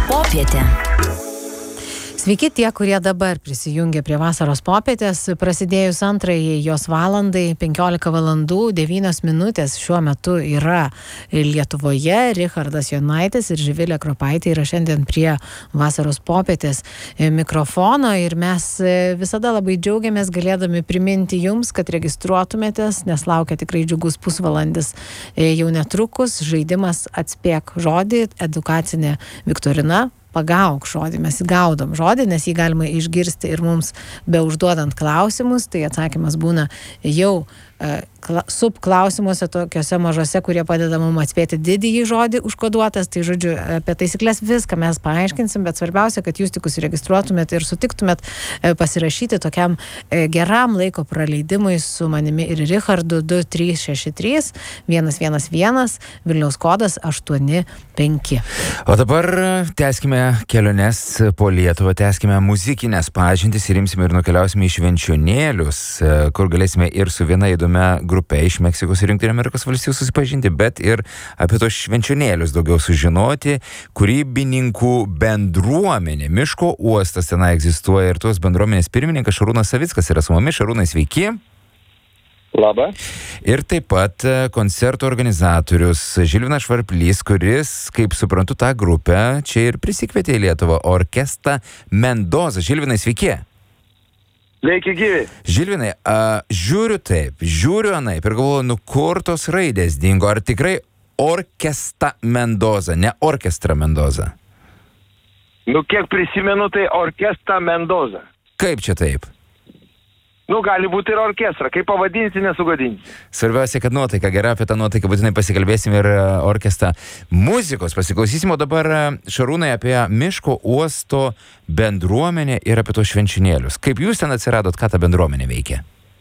Popietė. Sveiki tie, kurie dabar prisijungia prie vasaros popietės. Prasidėjus antrajai jos valandai, 15 valandų 9 minutės šiuo metu yra Lietuvoje. Richardas Jonaitis ir Živilė Kropaitė yra šiandien prie vasaros popietės mikrofono ir mes visada labai džiaugiamės galėdami priminti jums, kad registruotumėtės, nes laukia tikrai džiugus pusvalandis jau netrukus. Žaidimas Atspėk žodį, edukacinė viktorina. Pagauk žodį, mes įgaudom žodį, nes jį galima išgirsti ir mums be užduodant klausimus, tai atsakymas būna jau subklausimuose tokiuose mažose, kurie padeda mums atspėti didįjį žodį užkoduotas, tai žodžiu, apie taisyklės viską mes paaiškinsim, bet svarbiausia, kad jūs tik užsiregistruotumėt ir sutiktumėt pasirašyti tokiam geram laiko praleidimui su manimi ir Richardu 2363 111 Vilniaus kodas 85. O dabar tęskime keliones po Lietuvą, tęskime muzikinės pažintis ir imsime ir nukeliausime į Švenčionėlius, kur galėsime ir su viena įdomia grupe iš Meksikos ir Jungtinių Amerikos valstijų susipažinti, bet ir apie tos Švenčionėlius daugiau sužinoti. Kūrybininkų bendruomenė, Miško uostas tenai egzistuoja ir tos bendruomenės pirmininkas Šarūnas Savickas yra su mumis. Šarūnai, sveiki. Labą. Ir taip pat koncerto organizatorius Žilvinas Švarplys, kuris, kaip suprantu, tą grupę čia ir prisikvietė į Lietuvą, Orkesta Mendoza. Žilvinai, sveiki. Sveiki, gyvi. Žilvinai, žiūriu anaip ir galvoju, kur tos raidės dingo? Ar tikrai Orkesta Mendoza, ne Orkestra Mendoza? Kiek prisimenu, tai Orkesta Mendoza. Kaip čia taip? Gali būti ir orkestra. Kaip pavadinsi, nesugadinsi. Svarbiausia, kad nuotaika gera, apie tą nuotaiką būtinai pasikalbėsim ir orkestrą muzikos pasiklausysim. O dabar, Šarūnai, apie Miško uosto bendruomenę ir apie tos Švenčionėlius. Kaip jūs ten atsiradot, ką ta bendruomenė veikia?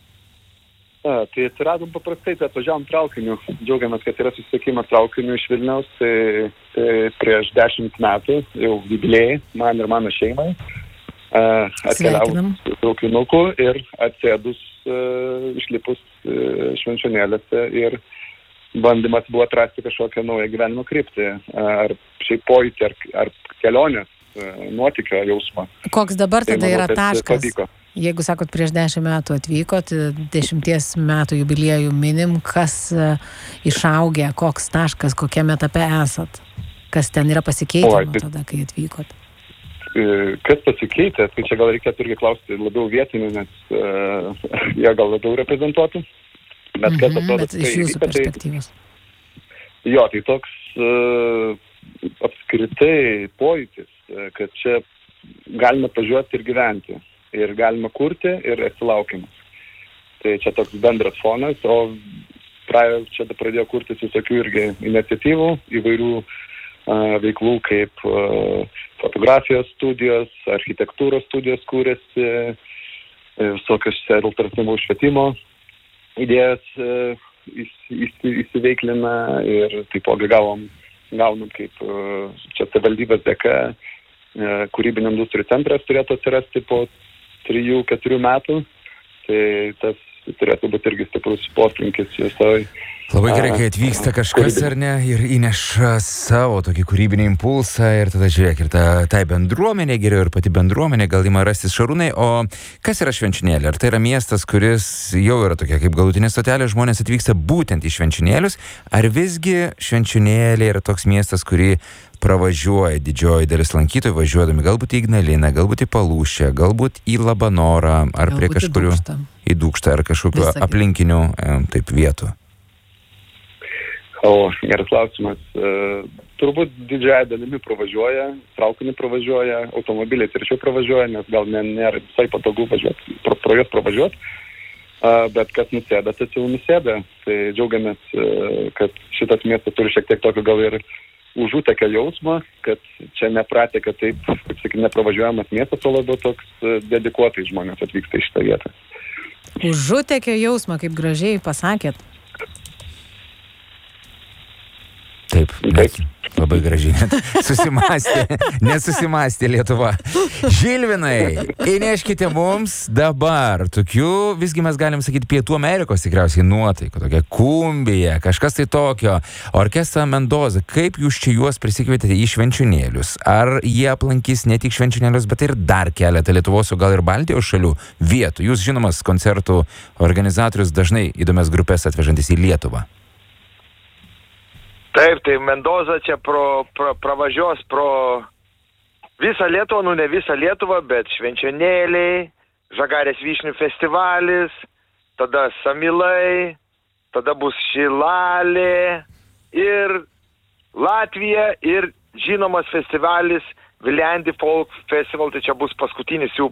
Tai atsiradom paprastai, tai atvažiavom traukiniu. Džiaugiamės, kad yra susisiekimas traukiniu iš Vilniaus. Tai prieš 10 metų, jau jubiliejai, man ir mano šeimai. Atkeliavus traukinuku ir atsėdus išlipus Švenčionėliuose ir bandymas buvo atrasti kažkokią naują gyvenimo kryptį, ar šiaip pojūtį, ar kelionės, nuotykio jausmą. Koks dabar tada yra taškas? Pavyko. Jeigu sakot, prieš 10 metų atvykot, 10 metų jubiliejų minim, kas išaugė, koks taškas, kokiame etape esat? Kas ten yra pasikeitę tada, kai atvykot? Kas pasikeitė, tai čia gal reikėtų irgi klausti labiau vietinių, nes jie gal labiau reprezentuotų. Bet kas atrodo, bet iš jūsų perspektyvos. Jo, tai toks apskritai pojūtis, kad čia galima pažiūrėti ir gyventi, ir galima kurti, ir esi laukiamas. Tai čia toks bendras fonas, o čia pradėjo kurtis visokių irgi iniciatyvų, įvairių veiklų kaip fotografijos studijos, architektūros studijos kūrėsi, visokios alternatyvaus švietimo idėjas įsiveiklina ir taipogi gaunam kaip čia savivaldybės dėka kūrybinių industrijų centras turėtų atsirasti po 3-4 metų, tai tas turėtų būti irgi stiprus poslinkis visoje. Labai gerai, kai atvyksta kažkas ar ne ir įneša savo tokį kūrybinį impulsą ir tada žiūrėk, ir tai bendruomenė geriau ir pati bendruomenė gal ima rastis. Šarūnai, o kas yra Švenčionėliai? Ar tai yra miestas, kuris jau yra tokia kaip galutinė stotelė, žmonės atvyksta būtent į Švenčionėlius, ar visgi Švenčionėliai yra toks miestas, kurį pravažiuoja didžioji dalis lankytojų, važiuodami galbūt į Ignaliną, galbūt į Palūšę, galbūt į Labanorą, ar galbūt prie kažkurių į Dūkštą, ar kažkokių aplinkinių taip vietų? Geras klausimas. Turbūt didžiąją dalimi pravažiuoja, traukiniu pravažiuoja, automobiliai trečiau pravažiuoja, nes gal nėra visai patogu važiuoti, pro juos pravažiuoti, bet kas nusėda, tas jau nusėda. Tai džiaugiamės, kad šitas miestas turi šiek tiek tokio gal ir užutekio jausmą, kad čia nepratė, kad taip, kaip sakyti, nepravažiuojamas miestas, o labiau toks dedikuotai žmonės atvyksta į šitą vietą. Užutekio jausmą, kaip gražiai pasakėt. Taip, labai gražiai. Nesusimastė Lietuva. Žilvinai, įneškite mums dabar tokių, visgi mes galim sakyti, Pietų Amerikos tikriausiai nuotaikų, tokia Kumbija, kažkas tai tokio. Orkestrą Mendoza, kaip jūs čia juos prisikvietėte į švenčionėlius? Ar jie aplankys ne tik švenčionėlius, bet ir dar keletą Lietuvos, o gal ir Baltijos šalių vietų? Jūs žinomas koncertų organizatorius, dažnai įdomias grupės atvežantis į Lietuvą. Taip, tai Mendoza čia pravažiuos pro visą Lietuvą, nu ne visą Lietuvą, bet švenčionėliai, Žagarės vyšnių festivalis, tada Samylai, tada bus Šilalė ir Latvija ir žinomas festivalis Viljandi Folk Festival, tai čia bus paskutinis jų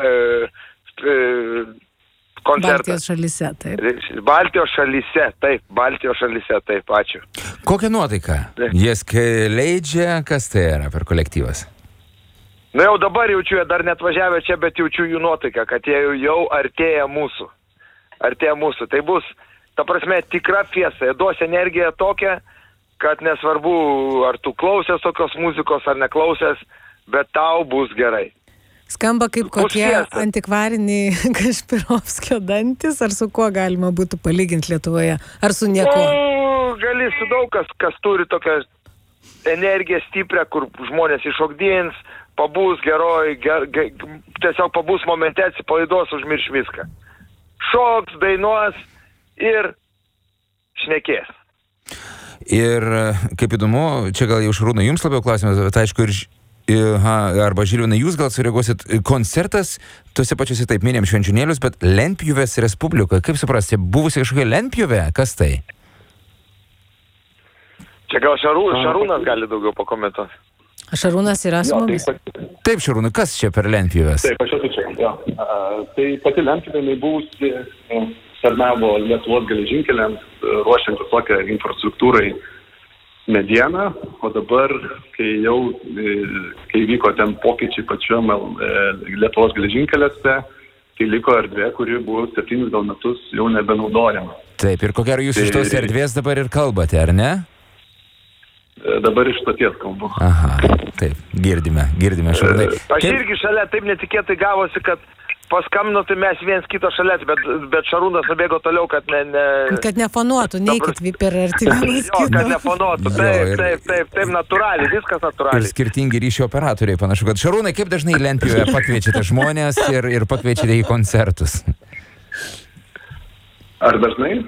koncertas. Baltijos šalyse, taip. Baltijos šalyse, taip, ačiū. Kokia nuotaika? Jie leidžia, kas tai yra per kolektyvas? Nu jau dabar jaučiu, dar net važiavę čia, bet jaučiu jų nuotaiką, kad jie jau artėja mūsų. Tai bus, ta prasme, tikra fiesta, duos energiją tokią, kad nesvarbu, ar tu klausęs tokios muzikos, ar neklausęs, bet tau bus gerai. Skamba kaip kokie antikvariniai Kašpirovskio dantis, ar su kuo galima būtų palyginti Lietuvoje, ar su nieko? Gali su daug kas turi tokią energiją stiprią, kur žmonės iššokdins, pabūs geroj, tiesiog pabūs momente, atsipalaiduos, užmirš viską. Šoks, dainuos ir šnekės. Ir kaip įdomu, čia gal jau Šarūnai jums labiau klausimas, bet aišku arba Žilvinai, jūs gal sureaguosit, koncertas tuose pačiuose taip minėm švenčionėlius, bet Lentpjūvės Respublikoje, kaip suprasti, buvusi kažkokia Lentpjūvė, kas tai? Čia gal Šarūnas gali daugiau pakomentuoti. Šarūnas yra su mumis. Taip, Šarūnai, kas čia per Lentpjūvės? Taip, aš esu čia, jo. Tai pati Lentpjūvė buvusi tarnavo Lietuvos geležinkeliams, ruošiant visokią infrastruktūrai medieną, o dabar, kai vyko ten pokyčiai pačiom Lietuvos geležinkeliuose, tai liko erdvė, kuri buvo 7 gal metus jau nebenaudojama. Taip, ir ko gero jūs iš tos erdvės dabar ir kalbate, ar ne? Dabar iš stoties kalbu. Aha, taip, girdime, Šarūnai. Aš irgi šalia taip netikėtai gavosi, kad paskambino, tai mes viens kito šalia, bet Šarūnas nubėgo toliau, kad Kad nefonuotų, neikit per arti vienas kito. Jo, kad nefonuotų, taip, natūraliai, viskas natūraliai. Ir skirtingi ryšio operatoriai, panašu, kad Šarūnai, kaip dažnai Lentpjūvėje pakviečiate žmonės ir pakviečiate į koncertus? Ar dažnai?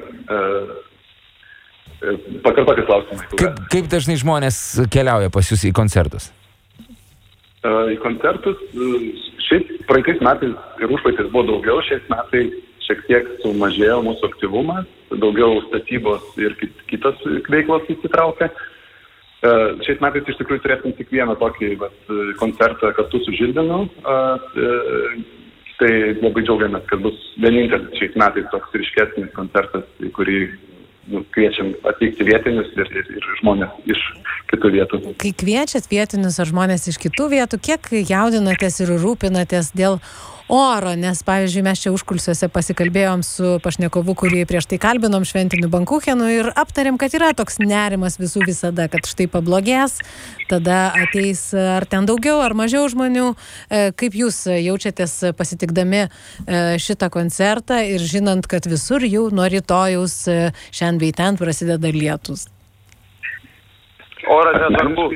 Pakartokit klausimą. Kaip dažnai žmonės keliauja pas jūs į koncertus? Į koncertus, šiaip praeitais metais ir užpraeitais buvo daugiau, šiais metais šiek tiek sumažėjo mūsų aktyvumas, daugiau statybos ir kitos veiklos įsitraukia. Šiais metais iš tikrųjų turėsim tik vieną tokį koncertą kartu su Žilvinu, tai labai džiaugiamės, kad bus vienintelis šiais metais toks ryškesnis koncertas, į kurį kviečiam atvykti vietinius ir žmonės iš kitų vietų. Kai kviečiat vietinius ar žmonės iš kitų vietų, kiek jaudinatės ir rūpinatės dėl oro, nes, pavyzdžiui, mes čia užkulisiuose pasikalbėjom su pašnekovu, kurį prieš tai kalbinom šventiniu Bankuchenu ir aptarėm, kad yra toks nerimas visų visada, kad štai pablogės, tada ateis ar ten daugiau ar mažiau žmonių. Kaip jūs jaučiatės pasitikdami šitą koncertą ir žinant, kad visur jau nuo rytojaus šiandien bei ten prasideda lietus? Oras nesvarbu.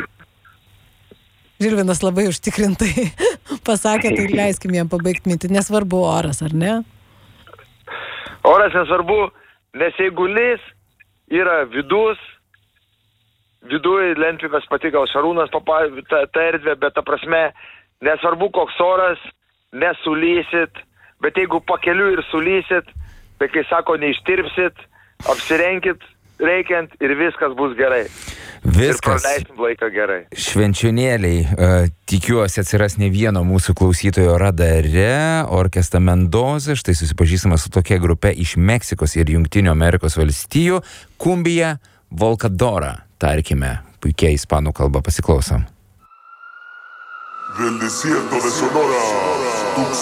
Žilvinas labai užtikrintai pasakė, tai leiskim jam pabaigti mintį. Nesvarbu oras, ar ne? Oras nesvarbu, nes jeigu lis yra viduj Lentpjūvės pati, gal Šarūnas ta erdvė, bet ta prasme, nesvarbu koks oras, nesulysit, bet jeigu pakeliu ir sulysit, tai kai sako, neištirpsit, apsirenkit reikiant ir viskas bus gerai. Viskas. Ir praleisim laiką gerai. Švenčionėliai, tikiuosi atsiras ne vieno mūsų klausytojo radare. Orkestra Mendoza, štai susipažįstama su tokia grupe iš Meksikos ir Jungtinių Amerikos valstijų. Cumbia Volcadora, tarkime, puikiai ispanų kalba, pasiklausom. Del desierto de Sonora.